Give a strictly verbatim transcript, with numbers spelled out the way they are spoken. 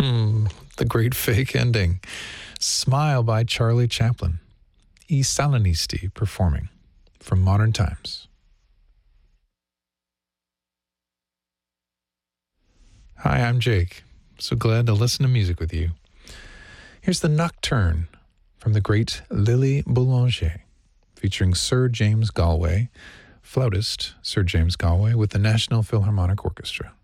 The great fake ending. Smile by Charlie Chaplin. I Salinisti performing from Modern Times. Hi, I'm Jake. So glad to listen to music with you. Here's the Nocturne from the great Lily Boulanger, featuring Sir James Galway, flautist Sir James Galway with the National Philharmonic Orchestra.